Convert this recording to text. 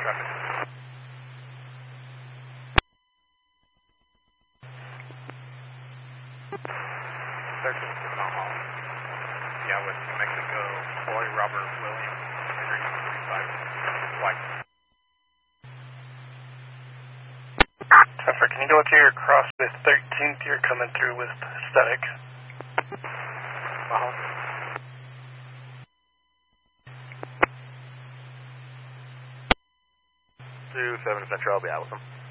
traffic. 13 Omaha. Yeah, with New Mexico, Boy, Robert, William, Henry, 35, White. Traffic, can you go to your cross with 13th? You're coming through with static. Uh-huh. 27 Central, I'll be out with them.